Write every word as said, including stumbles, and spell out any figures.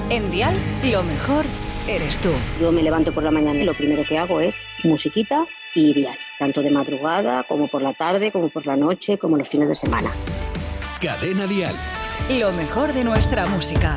En Dial, lo mejor eres tú. Yo me levanto por la mañana y lo primero que hago es musiquita y Dial, tanto de madrugada como por la tarde, como por la noche, como los fines de semana. Cadena Dial. Lo mejor de nuestra música.